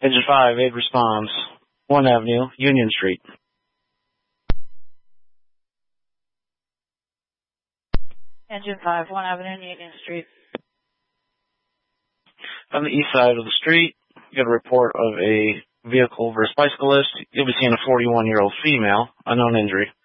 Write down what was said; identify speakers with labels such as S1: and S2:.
S1: Engine 5, aid responds. 1 Avenue, Union Street.
S2: Engine 5, 1 Avenue, Union Street.
S1: On the east side of the street, you get a report of a vehicle versus bicyclist. You'll be seeing a 41-year-old female, unknown injury.